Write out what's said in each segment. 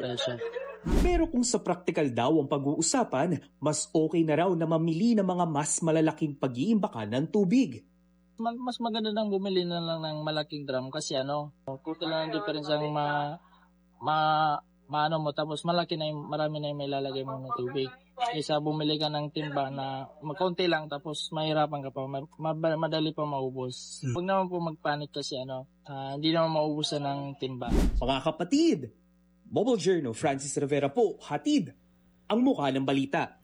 presyo. Pero kung sa praktikal daw ang pag-uusapan, mas okay na raw na mamili ng mga mas malalaking pag-iimbakan ng tubig. Mas maganda nang bumili na lang ng malaking drum kasi kunti lang ang difference ang maano mo tapos marami na yung may lalagay mo ng tubig. Kaysa bumili ka ng timba na konti lang tapos mahirapan ka pa, madali pa maubos. Huwag naman po magpanik kasi hindi naman maubusan ng timba. Mga kapatid, Mobile Journal Francis Rivera po, hatid ang mukha ng balita.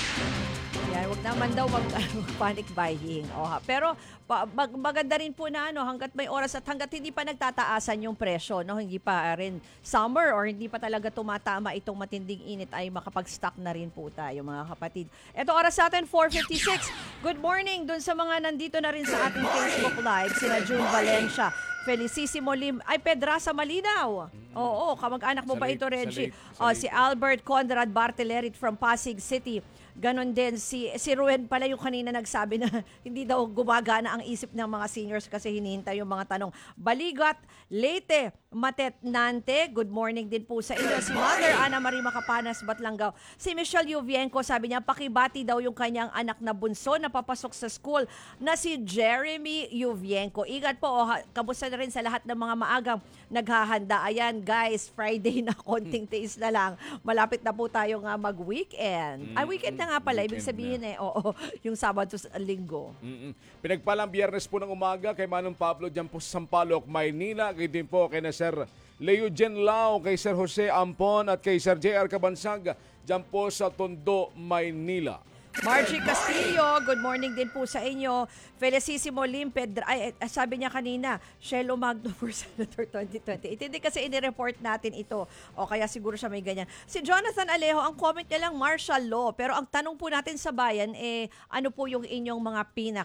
Yan, wag naman daw panic buying. Pero maganda rin po na hanggat may oras at hanggat hindi pa nagtataasan yung presyo, hindi pa rin summer or hindi pa talaga tumatama itong matinding init ay makapag-stock na rin po tayo mga kapatid. Ito oras sa atin 4:56. Good morning dun sa mga nandito na rin sa ating Facebook Live, sina June Valencia, Felicissimo Lim, ay Pedraza Malinaw. Oo, kamag-anak mo ba ito, Reggie? Si Albert Conrad Bartelerit from Pasig City. Ganon din si Ruen pala yung kanina nagsabi na hindi daw gumagana ang isip ng mga seniors kasi hinihintay yung mga tanong. Baligat, Leyte, Matet Nante, good morning din po sa inyo. Si Mother Ana Marie Macapanas, Batlanggaw. Si Michelle Yuvienco, sabi niya, pakibati daw yung kanyang anak na bunso na papasok sa school na si Jeremy Yuvienco. Ingat po, kamusta na rin sa lahat ng mga maagang naghahanda. Ayan guys, Friday na, konting tiis na lang. Malapit na po tayo nga mag-weekend. Ay, weekend na nga pala, ibig sabihin yung Sabado sa Linggo. Pinagpalang Biyernes po ng umaga kay Manong Pablo dyan po sa Sampaloc, Maynila. Kaya din po kay na Sir Leo Genlao, kay Sir Jose Ampon at kay Sir J.R. Cabansag dyan po sa Tondo, Maynila. Margie Castillo, good morning din po sa inyo. Felicissimo Lim, sabi niya kanina, Shelo Magno for Senator 2020. Hindi kasi inireport natin ito. O kaya siguro siya may ganyan. Si Jonathan Alejo, ang comment niya lang, martial law. Pero ang tanong po natin sa bayan, ano po yung inyong mga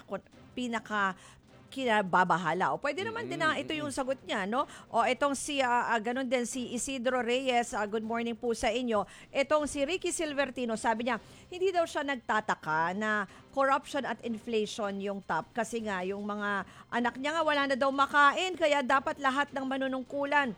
pinaka kinababahala. O pwede naman din na ito yung sagot niya, no? O itong ganun din si Isidro Reyes, good morning po sa inyo. Itong si Ricky Silvertino, sabi niya, hindi daw siya nagtataka na corruption at inflation yung top kasi nga yung mga anak niya nga wala na daw makain kaya dapat lahat ng manunungkulan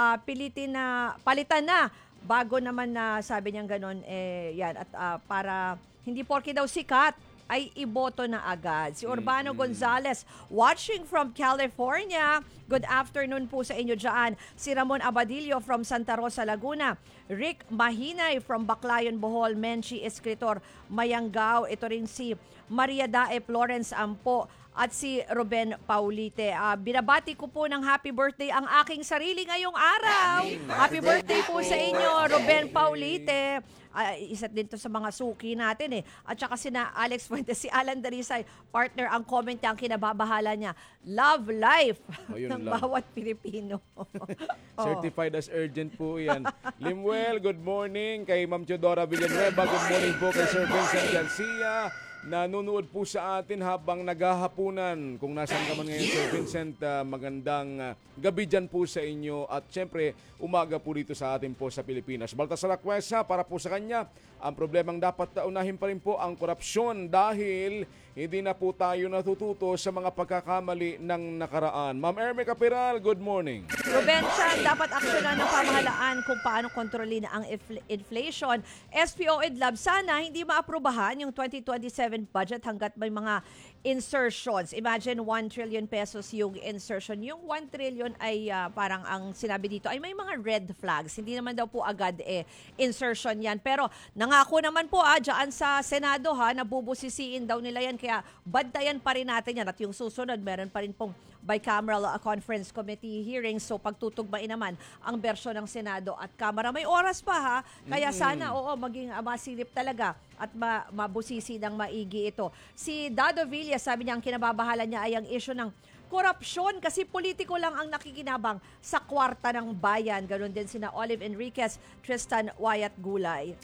palitan na bago naman na sabi niya ganun yan at para hindi porke daw sikat ay iboto na agad. Si Urbano Gonzales, watching from California. Good afternoon po sa inyo dyan. Si Ramon Abadillo from Santa Rosa, Laguna. Rick Mahinay from Baclayon, Bohol. Menchi Escritor, Mayanggaw. Ito rin si Maria Dae Florence Ampo at si Ruben Paulite. Binabati ko po ng happy birthday ang aking sarili ngayong araw. Happy birthday po sa inyo, Ruben Paulite. Isa din to sa mga suki natin At saka sina Alex Fuentes, si Alan Darisay, partner, ang comment niya, ang kinababahala niya, love life ng bawat Pilipino. Certified as urgent po yan. Limuel, good morning. Kay Ma'am Teodora Villanueva, good morning po kay Sir Vincent Garcia. Nanonood po sa atin habang naghahapunan. Kung nasaan ka man ngayon, Sir Vincent, magandang gabi dyan po sa inyo. At syempre, umaga po dito sa atin po sa Pilipinas. Baltasar Acuesa, para po sa kanya, ang problemang dapat unahin pa rin po ang korupsyon dahil hindi na po tayo natututo sa mga pagkakamali ng nakaraan. Ma'am Erme Capiral, good morning. Ruben Chan, dapat aksyonan ng pamahalaan kung paano kontrolin ang inflation. SPO Idlab, sana hindi maaprubahan yung 2027 budget hanggat may mga insertions. Imagine 1 trillion pesos yung insertion. Yung 1 trillion ay parang ang sinabi dito ay may mga red flags. Hindi naman daw po agad insertion yan. Pero nangako naman po dyan sa Senado nabubusisiin daw nila yan. Kaya bantayan pa rin natin yan. At yung susunod, meron pa rin pong bicameral conference committee hearing. So pagtutugmain naman ang bersyon ng Senado at Kamara. May oras pa Kaya sana maging masilip talaga at mabusisi ng maigi ito. Si Dado Villa, sabi niya ang kinababahala niya ay ang issue ng korupsyon kasi politiko lang ang nakikinabang sa kwarta ng bayan. Ganon din sina Olive Enriquez, Tristan Wyatt Gulay.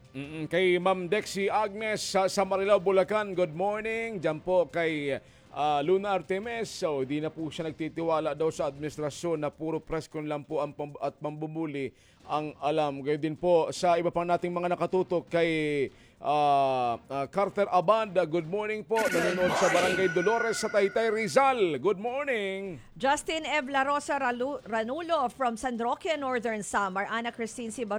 Kay Ma'am Dexy Agnes sa Marilao, Bulacan, good morning. Diyan po kay Luna Artemis. So, di na po siya nagtitiwala daw sa administrasyon na puro press con lang po at pambubuli ang alam. Gayon din po sa iba pang nating mga nakatutok kay Carter Abanda, good morning po. Nanonood sa Barangay Dolores sa Taytay, Rizal. Good morning. Justin Ev La Rosa Ranulo from San Roque, Northern Samar. Ana Christine Sibar